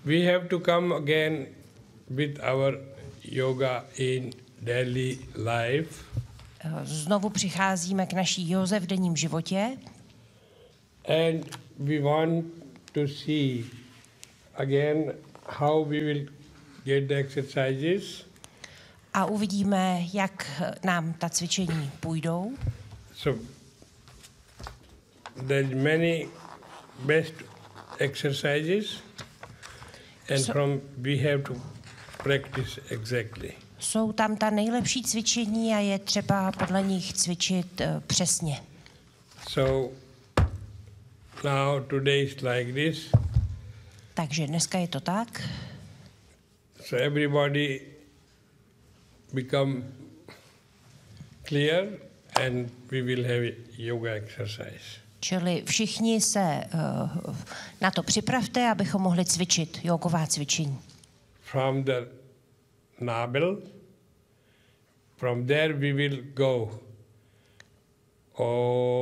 we have to come again with our yoga in daily life. Znovu přicházíme k naší józe v denním životě. And we want to see again how we will get the exercises. A uvidíme, jak nám ta cvičení půjdou. So there's many best exercises, and we have to practice exactly. Jsou tam ta nejlepší cvičení a je třeba podle nich cvičit přesně. So now today is like this. Takže dneska je to tak. So everybody become clear and we will have yoga exercise. Čili všichni se na to připravte, abychom mohli cvičit jogová cvičení. From the navel, from there we will go. Om